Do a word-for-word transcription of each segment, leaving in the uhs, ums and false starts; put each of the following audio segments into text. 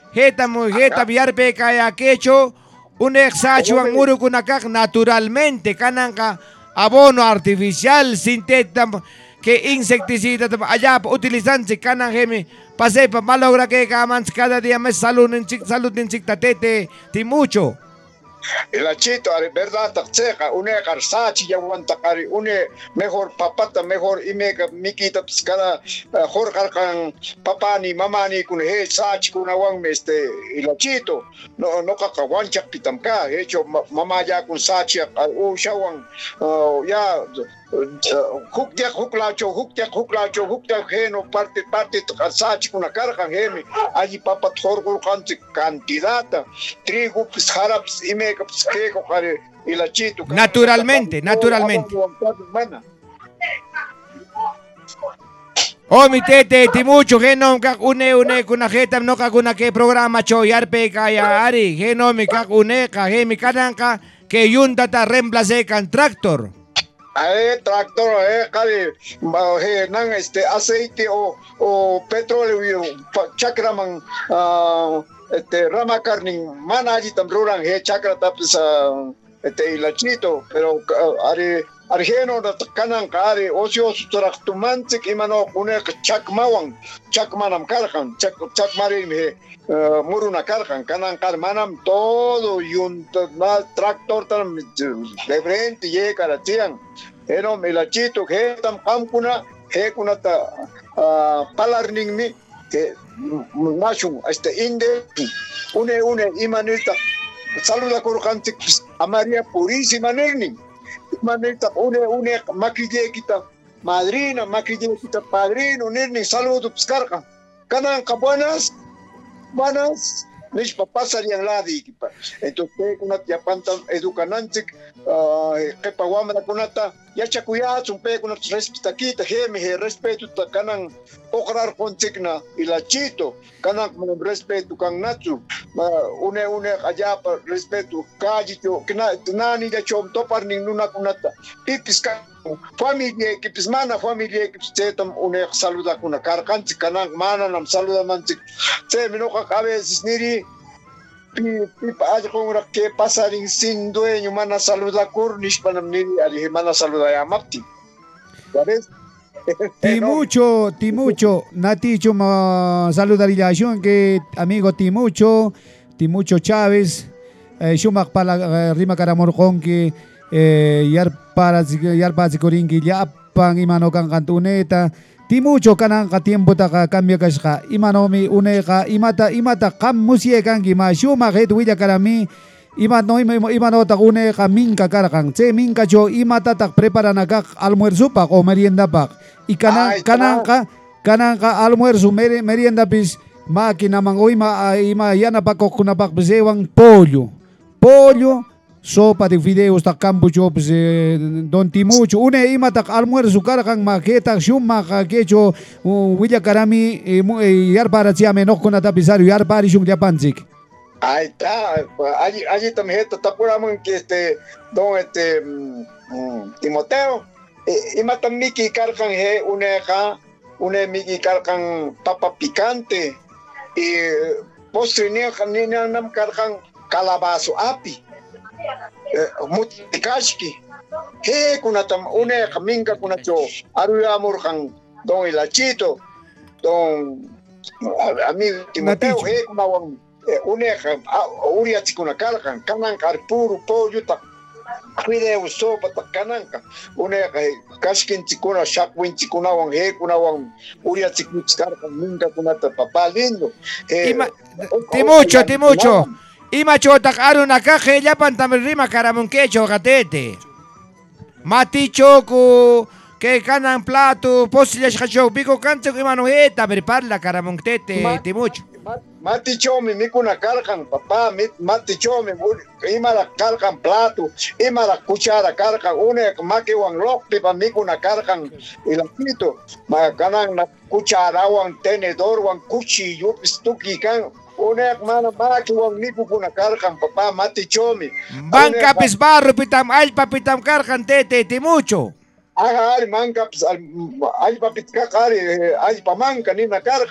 Heta heta yarpe kaya quecho un exacho ang muro kunakak naturalmente kanangka abono artificial sintético que insecticida allá utilizan si kanang hemi pase pa malogra que kamans cada día más salud en salud en tatete ti mucho. El achito, es verdad, taxeca, une carsachi, ya guantacari, une mejor papata, mejor y me miquita, pues cada jorcar can papá ni mamá ni con he sachi con aguan este el achito, no no cacahuancha pitamca, hecho mamá ya con sachi, u shawan, ya huktia huklacho, huktia huklacho, huktia geno, parte parte sachi con la carga gemi, allí papa jorgo cantidad, trigo, pues jaraps y me naturalmente, naturalmente. Oh, mi tete, ti mucho, que no, kak une, une, kuna jeta, no kak una que programa choyarpe kaya ari, que no, mi kak une, que mi kananka, que yunta ta reemplace can tractor. Eh, tractor, eh, kali, he, nang este aceite o, o petróleo, chakraman, uh, este rama carne mana allí también he chakra tapis este ilachito pero ari argeno da kanan kare osio sutractumantik imano une chakmawan chakmanam karkan chak chakmari me muruna karkan kanan kar manam todo yun tractor tam de frente llega la tian eno melachito que tam kamkuna he kunata palarning mi que nashun este inde une une imanita saluda corcante a María Purísima Nerni imanita une une maquille kita madrina maquille kita padrino Nerni saludo piscarca canan buenas buenas mis papás salían la di entonces una yapanta educanante que paguama kunata ya chacuya un pe con respeta kita geme respeto ta canan okrar consigna ilachito canan con respeto kan nachu une une allá por respeto cajito que nani ya chom topar ninguna kunata pipis familia que pismana familia que tetam une saluda kuna karkan canan mana nam saluda mantik se minoka a veces niri pipa aja con que pasarin sin dueño mana saluda kurnish panam niri ali mana saluda ya mapti ¿sabes? Timucho, Timucho, Naticho ma saludarillación que amigo Timucho, Timucho Chávez, Shumak para Rima Caramorjón que yar para yar para Corinqui yapan imano kan cantuneta, Timucho kanan ka tiempo ta cambia kasha, imano mi uneka imata imata kam musie kan ki ma Shumak het willa karami. Imat no imano ta une ka minka karakang che minka jo imata tak prepara nagak almuerzo pak o merienda pak ikana kanan ka kanan ka almuerzo merienda bis makina mangoy ma ima yana pak kuna pak besewang pollo pollo sopa de fideos tak campo jo pues don Timucho une imata almuerzo karakang maketa shumma ka kecho willa karami yar para chiame no kuna tapisario yar para shung japansik. Ahí está, allí, allí también está por que este, don este, um, Timoteo, y matan Miki cargan he, une acá, une Miki cargan papa picante, y postre ni ni nam cargan calabazo api, mutikashki, he kunatam une caminga kunacho, aruya murjan, don Ilachito, don amigo Timoteo, he kunawan. Uneja uria tikuna kalkan kanan kar puru pollo ta video sopa ta kananka uneja kaskin tikuna shakwin tikuna wan he kuna wan uria tikar nunca kuna ta papá lindo Timucho Timucho ima chota aruna kaje ya pantam rima karamunkecho gatete mati choco que canan plato posibles hacho pico canto que manojeta prepara la karamunkete Timucho Mati chomi mikuna cargan papá mati chomi ima la cargan plato ima la cuchara cargan une maki wan lokti pa mikuna cargan el apito ma kanan na cuchara wan tenedor wan cuchillo pistuki kan une mana maki wan mikuna cargan papá mati chomi banca pis barro pitam alpa pitam cargan tete Timucho aga al manca al papit kakari al pamanca ni na cargan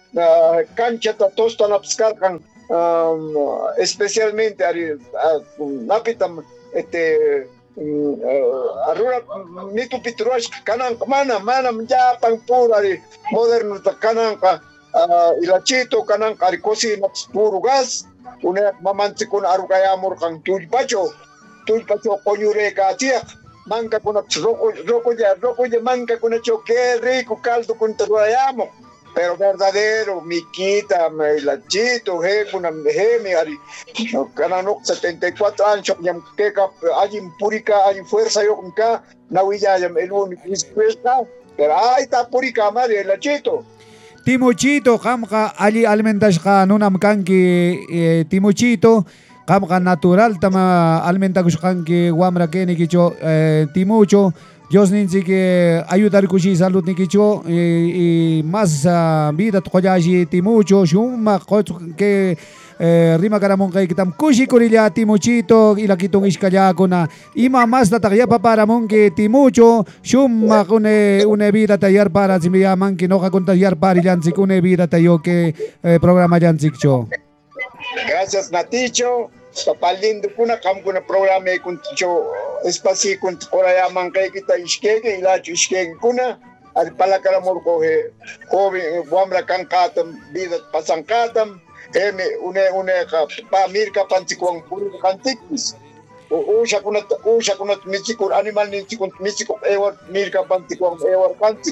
uh, cancha ta tosta napskarkan um, especialmente ari uh, napitam este uh, arura mitu pitruash kanan mana mana menjapang pura ari moderno ta kanan ka uh, ilachito kanan ka ari kosi naps puro gas une mamansi kun aru kaya mur kang tuj pacho tuj pacho konyure ka tiak manca con roko roko ya roko ya manca con hecho qué rico caldo con terrayamo pero verdadero miquita me lachito he kuna he me ari kananok setenta y cuatro años yam que hay purika hay fuerza yo con ka nawilla yam el único pero ay está purika madre lachito Timuchito kamka ali alimentash nunam kanki Timuchito Kamka natural tama alimenta kushkanki wamra keni kicho eh, timucho Dios ninsi que ayudar kushi salud ni kicho y, y más uh, vida toyashi timucho shuma que eh, rima karamon kay kitam kushi kurilla timuchito ila kitong iskaya kuna ima más tatagya para monke timucho shuma kune une vida tayar para simia manki no ka contayar para yansi kune vida tayo que eh, programa yansi cho. Gracias Naticho. Papalindo kuna kam kuna programa kun cho espasi kun koraya mangkay kita iskege ila iskege kuna al palakaramor ko he ko wamra kan katam bidat pasangkatam eme une une ka pa mirka pantikwang puro kantikis o usha kuna usha kuna michikur animal ni chikun michiko ewa mirka pantikwang ewa kantik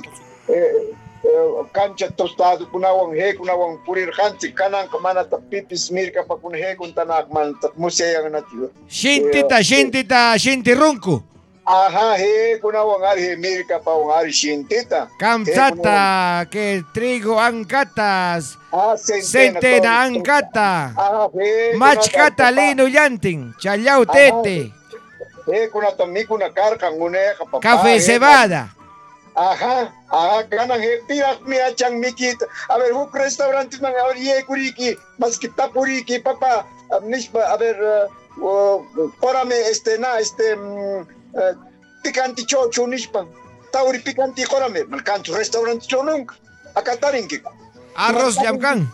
cancha tostado kunawang he kunawang purir kantik kanang kamana tapipis mirka pa kun he kun tanak man tap musea na tiyo shintita shintita shintirunku aha he kunawang ari he mirka pa wang ari shintita kamsata que trigo ancatas centena ancata machkata lino yanting chayau tete he kunatami kunakarkan une kapapa café cebada. Ajá, ajá, ganan he tirak mi achang mikit. A ver, huk restaurante man a ver ye kuriki, mas kita puriki papa, nispa a ver porame este na este picanti chocho nispa. Tauri picanti korame, mal kantu restaurante chonung. Akatarinki. Arroz yamkan.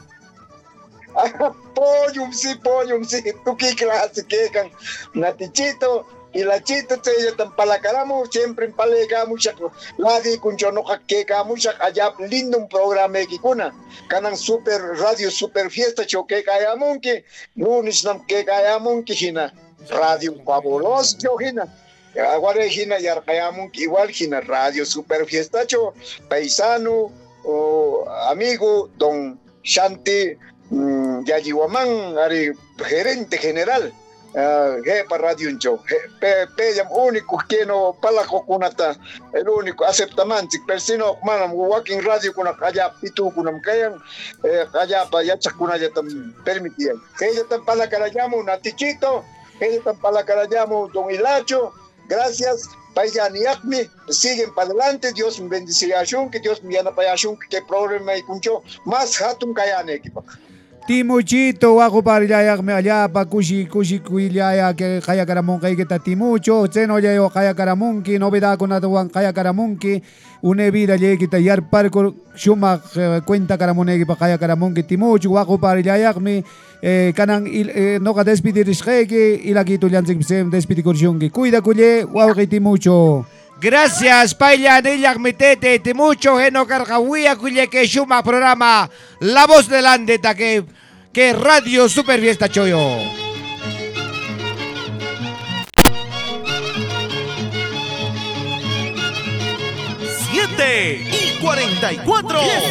Poyum si poyum si tuki klase kekan natichito. Y la chita te tan palacaramo siempre en palegamo shak ladi kunchono kakeka mushak allá lindo un programa que kuna kanan super radio super fiesta choque kayamon que lunes nam que kayamon que hina radio fabuloso yo hina ahora hina yar kayamon igual hina radio super fiesta cho paisano o amigo don Shanti mmm, Yajiwaman ari gerente general Uh, he para radio un show pe pe jam único que no pala kunata el único aceptamanti persino manam walking radio kuna kaya pitu kuna kayan eh, kaya pa ya chakuna ya tam permitían que ya tam pala karayamo natichito que ya tam pala karayamo don Hilacho gracias Payan y Acme siguen para adelante Dios me bendecirá que Dios me yana para que problema y kuncho más hatun kayane equipa Timuchito wako parilayak me allá pa kushi kushi kuilaya que kaya karamon kay kita timucho seno yayo kaya karamonki novedad con atuan kaya karamonki une vida ye kita yar parko shuma cuenta karamonegi pa kaya karamonki timucho wako parilayak me kanang no ka despedir ishke ila kito yansik sem despedir korshongi cuida kuye wako kay timucho. Gracias, Paila Nilak Mitete, Timucho, Geno Carcahuía, Cuye que Shuma programa La Voz del Andeta, que, que Radio Super Fiesta Choyo. siete y cuarenta y cuatro.